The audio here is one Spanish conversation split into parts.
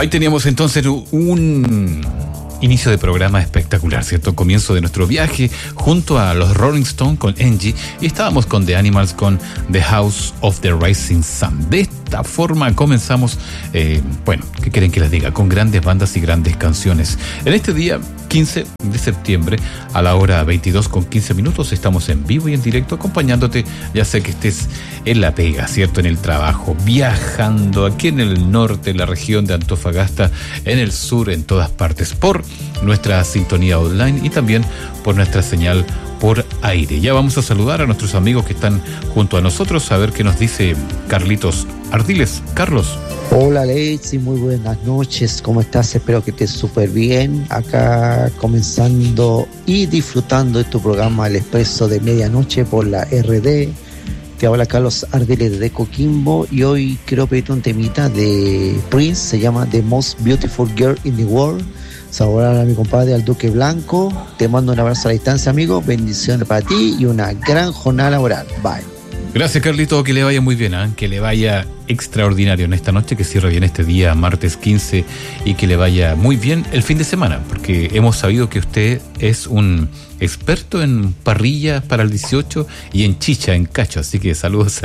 Ahí teníamos entonces un inicio de programa espectacular, ¿cierto? Comienzo de nuestro viaje junto a los Rolling Stones con Angie, y estábamos con The Animals con The House of the Rising Sun. De esta forma comenzamos, ¿qué quieren que les diga? Con grandes bandas y grandes canciones. En este día 15 de septiembre a la hora 22:15 estamos en vivo y en directo acompañándote, ya sea que estés en la pega, ¿cierto? En el trabajo, viajando aquí en el norte, en la región de Antofagasta, en el sur, en todas partes, por nuestra sintonía online y también por nuestra señal por aire. Ya vamos a saludar a nuestros amigos que están junto a nosotros, a ver qué nos dice Carlitos Ardiles. Carlos. Hola Alexis, muy buenas noches, ¿cómo estás? Espero que estés súper bien. Acá comenzando y disfrutando de tu programa El Expreso de Medianoche por la RD. Te habla Carlos Ardiles de Coquimbo y hoy quiero pedirte un temita de Prince, se llama The Most Beautiful Girl in the World. Saludar a mi compadre al Duque Blanco. Te mando un abrazo a la distancia, amigo. Bendiciones para ti y una gran jornada laboral. Bye. Gracias, Carlito, que le vaya muy bien, que le vaya extraordinario en esta noche, que cierre bien este día, martes 15, y que le vaya muy bien el fin de semana, porque hemos sabido que usted es un experto en parrillas para el 18 y en chicha, en cacho, así que saludos.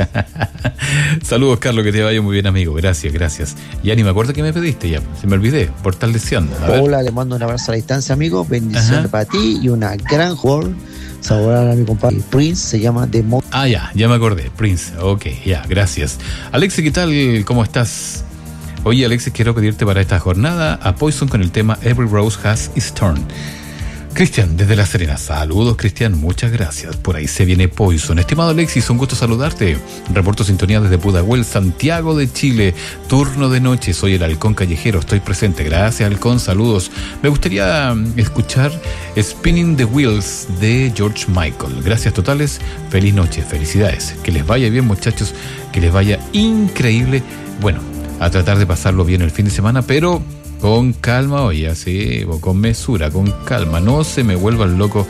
Saludos, Carlos, que te vaya muy bien, amigo. Gracias. Ya ni me acuerdo que me pediste, ya se me olvidé, por tal deseando. Hola, le mando un abrazo a la distancia, amigo. Bendiciones para ti y una gran jornada. Saludar a mi compadre Prince, se llama The Most. Ya me acordé, Prince. Ok, gracias. Alexis, ¿qué tal? ¿Cómo estás? Oye, Alexis, quiero pedirte para esta jornada a Poison con el tema Every Rose Has Its Thorn. Cristian, desde La Serena. Saludos, Cristian, muchas gracias. Por ahí se viene Poison. Estimado Alexis, un gusto saludarte. Reporto sintonía desde Pudahuel, Santiago de Chile. Turno de noche, soy el Halcón Callejero, estoy presente. Gracias, Halcón, saludos. Me gustaría escuchar Spinning the Wheels de George Michael. Gracias totales, feliz noche, felicidades. Que les vaya bien, muchachos, que les vaya increíble. Bueno, a tratar de pasarlo bien el fin de semana, pero con calma, oye, así, o con mesura, con calma. No se me vuelvan locos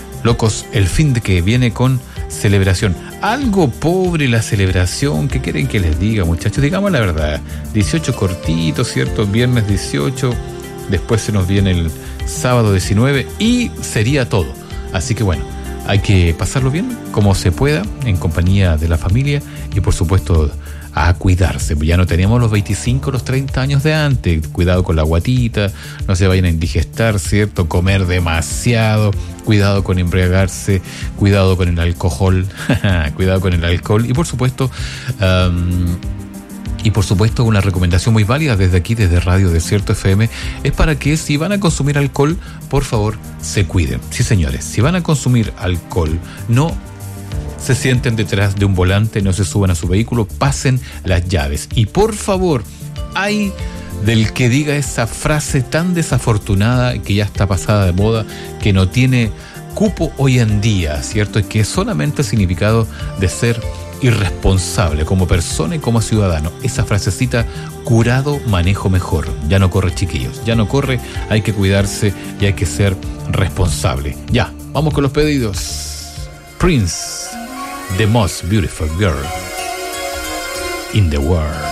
el fin de que viene con celebración. Algo pobre la celebración, ¿qué quieren que les diga, muchachos? Digamos la verdad, 18 cortitos, ¿cierto? Viernes 18, después se nos viene el sábado 19 y sería todo. Así que bueno, hay que pasarlo bien, como se pueda, en compañía de la familia y por supuesto a cuidarse. Ya no teníamos los 25, los 30 años de antes. Cuidado con la guatita, no se vayan a indigestar, ¿cierto? Comer demasiado, cuidado con embriagarse, cuidado con el alcohol, cuidado con el alcohol y por supuesto una recomendación muy válida desde aquí, desde Radio Desierto FM, es para que si van a consumir alcohol, por favor, se cuiden. Sí, señores, si van a consumir alcohol, no se sienten detrás de un volante, no se suban a su vehículo, pasen las llaves. Y por favor, hay del que diga esa frase tan desafortunada que ya está pasada de moda, que no tiene cupo hoy en día, ¿cierto? Y que es solamente el significado de ser irresponsable como persona y como ciudadano. Esa frasecita, curado manejo mejor. Ya no corre, chiquillos, ya no corre, hay que cuidarse y hay que ser responsable. Ya, vamos con los pedidos. Prince, The Most Beautiful Girl in the World.